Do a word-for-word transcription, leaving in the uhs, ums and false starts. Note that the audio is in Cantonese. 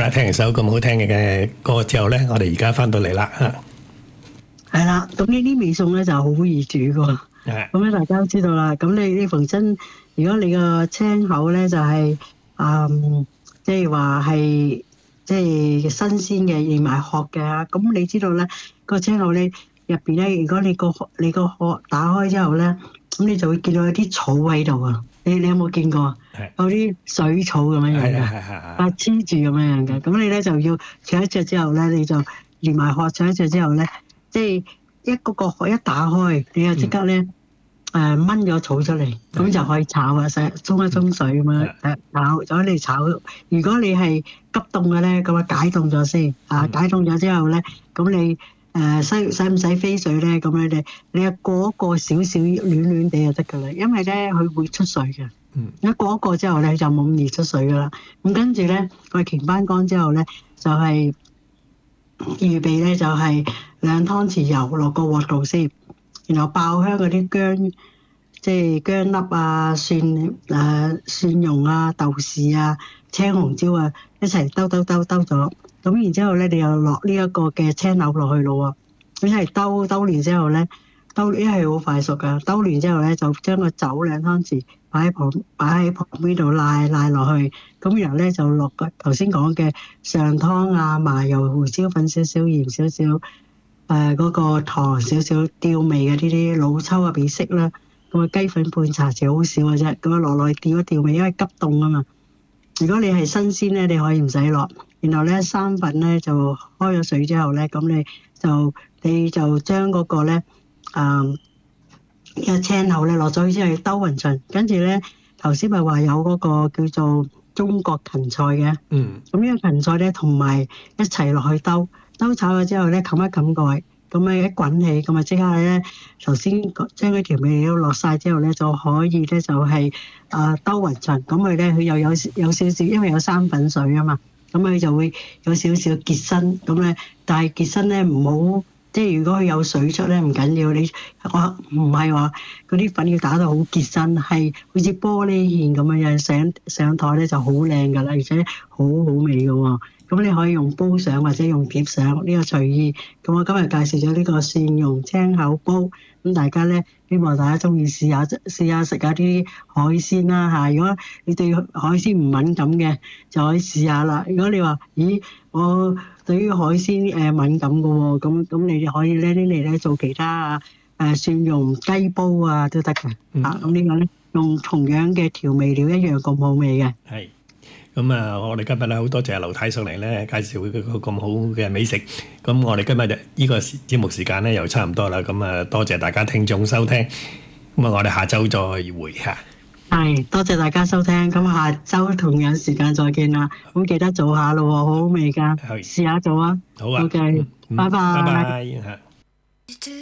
啦，聽完首咁好聽嘅歌之後咧，我哋而家翻到嚟啦嚇。 係啦，咁呢啲味餸咧就好易煮㗎。咁咧大家都知道啦。咁你呢逢親，如果你個青口咧就係、是、嗯，即係話係即係新鮮嘅，連埋殼嘅。咁你知道咧個青口咧入邊咧，如果你個你個殼打開之後咧，咁你就會見到有啲草喺度啊。你你有冇見過？有啲水草咁樣樣嘅，啊黐住咁樣樣嘅。咁你咧就要取一隻之後咧，你就連埋殼取一隻之後咧，即係一個個殼一打開，你就即刻咧誒掹咗草出嚟，咁就可以炒啊，洗沖一沖水咁樣誒炒，咗你炒。如果你係急凍嘅咧，咁啊解凍咗先，啊解凍咗之後咧，咁你誒使使唔使飛水咧？咁樣你你啊過一過少少暖暖地就得㗎啦，因為咧佢會出水嘅。嗯，一過一過之後咧就冇咁易出水㗎啦。咁跟住咧，我哋擎翻乾之後咧，就係、是、預備咧就係、是、兩湯匙油落個鑊度先，然後爆香嗰啲薑，即係薑粒啊、蒜誒、呃、蒜蓉啊、豆豉啊、青紅椒啊一齊兜兜兜兜咗。咁然之後咧，你又落呢一個嘅青柳落去咯喎。咁係兜兜完之後咧，兜一係好快熟㗎。兜完之後咧，就將個酒兩湯匙擺喺旁擺喺旁邊度賴賴落去。咁然後咧就落個頭先講嘅上湯啊、麻油、胡椒粉少少、鹽少少，誒、呃、嗰、那個糖少少，調味嘅呢啲老抽啊、俾色啦。咁啊雞粉半茶匙好少嘅啫。咁啊落落去調一調味，因為急凍啊嘛。如果你係新鮮咧，你可以唔使落。然後咧生粉咧就開咗水之後咧，咁你就你就將嗰個咧誒一青口咧落咗之後兜勻勻，跟住咧頭先咪話有嗰個叫做中國芹菜嘅，嗯，咁呢個芹菜咧同埋一齊落去兜兜炒咗之後咧，冚一冚蓋，咁啊一滾起，咁啊即刻咧頭先將嗰條味料落晒之後咧，就可以咧就係誒兜勻勻，咁佢咧佢又有有少少，因為有生粉水啊嘛。咁佢就會有少少結身，咁咧，但係結身咧唔好，即係如果佢有水出咧唔緊要，你我唔係話嗰啲粉要打到好結身，係好似玻璃芡咁樣樣上上台咧就好靚噶啦，而且好好味嘅喎。咁你可以用煲上或者用碟上，呢個隨意。咁我今日介紹咗呢個蒜蓉青口煲，咁大家咧希望大家中意試下試下食下啲海鮮啦嚇。如果你對海鮮唔敏感嘅，就可以試下啦。如果你話咦我對於海鮮誒敏感嘅喎，咁咁你哋可以咧拎嚟咧做其他啊誒蒜蓉雞煲啊都得嘅。嗯、啊咁呢個咧用同樣嘅調味料一樣咁好味嘅。 係。咁啊，我哋今日咧好多謝劉太上嚟咧介紹佢個咁好嘅美食。咁我哋今日就呢個節目時間咧又差唔多啦。咁啊，多謝大家聽眾收聽。咁啊，我哋下週再會嚇。 係，多謝大家收聽。咁下週同樣時間再見啦。咁記得做下咯，好好味㗎。試下做啊。 好啊。 OK，拜拜。 拜拜。